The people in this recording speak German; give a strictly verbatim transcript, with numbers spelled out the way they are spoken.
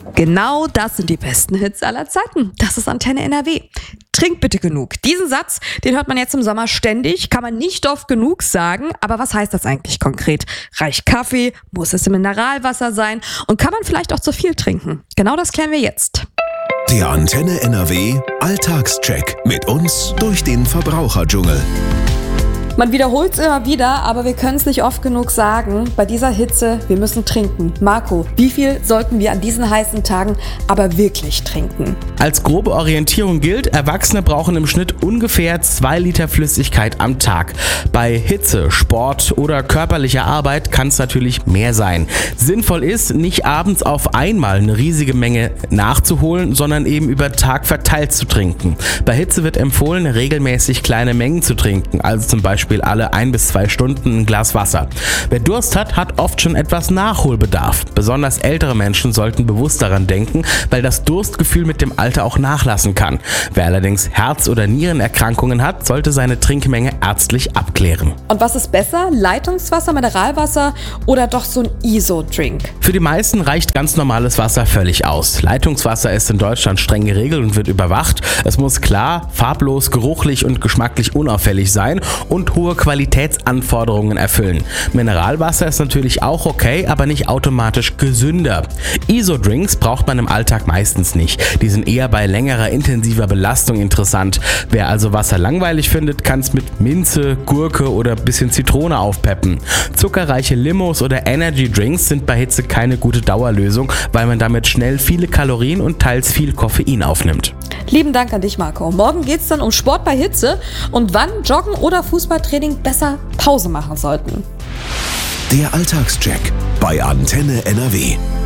Genau das sind die besten Hits aller Zeiten. Das ist Antenne N R W. Trink bitte genug. Diesen Satz, den hört man jetzt im Sommer ständig, kann man nicht oft genug sagen. Aber was heißt das eigentlich konkret? Reicht Kaffee? Muss es Mineralwasser sein? Und kann man vielleicht auch zu viel trinken? Genau das klären wir jetzt. Der Antenne N R W Alltagscheck mit uns durch den Verbraucherdschungel. Man wiederholt es immer wieder, aber wir können es nicht oft genug sagen. Bei dieser Hitze, wir müssen trinken. Marco, wie viel sollten wir an diesen heißen Tagen aber wirklich trinken? Als grobe Orientierung gilt, Erwachsene brauchen im Schnitt ungefähr zwei Liter Flüssigkeit am Tag. Bei Hitze, Sport oder körperlicher Arbeit kann es natürlich mehr sein. Sinnvoll ist, nicht abends auf einmal eine riesige Menge nachzuholen, sondern eben über Tag verteilt zu trinken. Bei Hitze wird empfohlen, regelmäßig kleine Mengen zu trinken, also zum Beispiel alle ein bis zwei Stunden ein Glas Wasser. Wer Durst hat, hat oft schon etwas Nachholbedarf. Besonders ältere Menschen sollten bewusst daran denken, weil das Durstgefühl mit dem Alter auch nachlassen kann. Wer allerdings Herz- oder Nierenerkrankungen hat, sollte seine Trinkmenge ärztlich abklären. Und was ist besser? Leitungswasser, Mineralwasser oder doch so ein I S O-Drink? Für die meisten reicht ganz normales Wasser völlig aus. Leitungswasser ist in Deutschland streng geregelt und wird überwacht. Es muss klar, farblos, geruchlich und geschmacklich unauffällig sein und hohe Qualitätsanforderungen erfüllen. Mineralwasser ist natürlich auch okay, aber nicht automatisch gesünder. I S O-Drinks braucht man im Alltag meistens nicht. Die sind eher bei längerer, intensiver Belastung interessant. Wer also Wasser langweilig findet, kann es mit Minze, Gurke oder ein bisschen Zitrone aufpeppen. Zuckerreiche Limos oder Energy-Drinks sind bei Hitze keine gute Dauerlösung, weil man damit schnell viele Kalorien und teils viel Koffein aufnimmt. Lieben Dank an dich, Marco. Morgen geht es dann um Sport bei Hitze und wann Joggen oder Fußballtraining besser Pause machen sollten. Der Alltagscheck bei Antenne N R W.